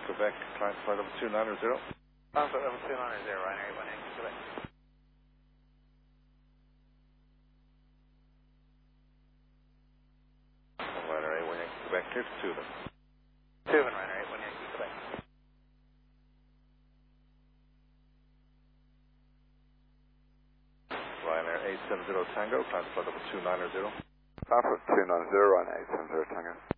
Quebec, climb flight level 290. Climb flight level 290, Ryanair 818 Yankee, Quebec. Ryanair 818 Yankee, Quebec, clear to Tuvan. Tuvan, Ryanair 818 Yankee, Quebec. Ryanair 870 Tango, climb flight level 290. Climb flight 290, Ryanair 870 Tango.